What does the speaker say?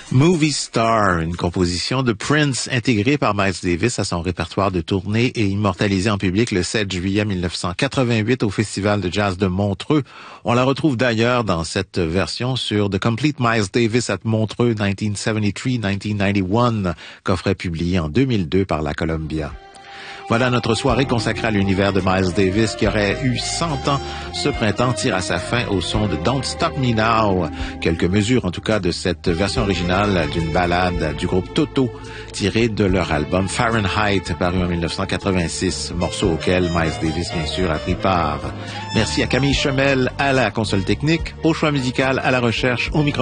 Movie Star, une composition de Prince intégrée par Miles Davis à son répertoire de tournée et immortalisée en public le 7 juillet 1988 au Festival de jazz de Montreux. On la retrouve d'ailleurs dans cette version sur The Complete Miles Davis at Montreux 1973-1991, coffret publié en 2002 par la Columbia. Voilà, notre soirée consacrée à l'univers de Miles Davis qui aurait eu 100 ans ce printemps tire à sa fin au son de Don't Stop Me Now. Quelques mesures en tout cas de cette version originale d'une ballade du groupe Toto tirée de leur album Fahrenheit paru en 1986, morceau auquel Miles Davis bien sûr a pris part. Merci à Camille Chemel à la console technique, au choix musical, à la recherche, au micro